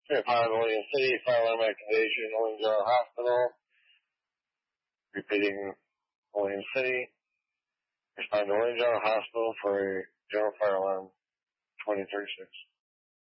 Upon William City, fire alarm activation, William General Hospital. Repeating William City. Respond to William General Hospital for general fire alarm 2036.